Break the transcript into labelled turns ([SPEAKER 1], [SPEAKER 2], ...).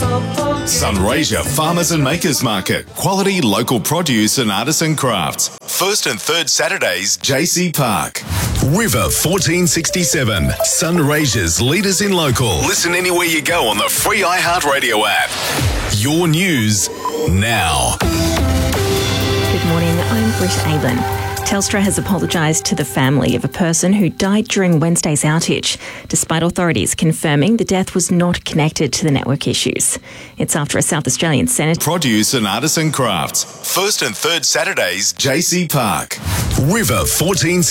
[SPEAKER 1] Sunraysia Farmers and Makers Market. Quality local produce and artisan crafts. First and third Saturdays, JC Park. River 1467. Sunraysia's leaders in local. Listen anywhere you go on the free iHeartRadio app. Your news now.
[SPEAKER 2] Good morning, I'm Britt Aben. Telstra has apologised to the family of a person who died during Wednesday's outage, despite authorities confirming the death was not connected to the network issues. It's after a South Australian senator...
[SPEAKER 1] Produce and artisan crafts. First and third Saturdays, JC Park. River 14...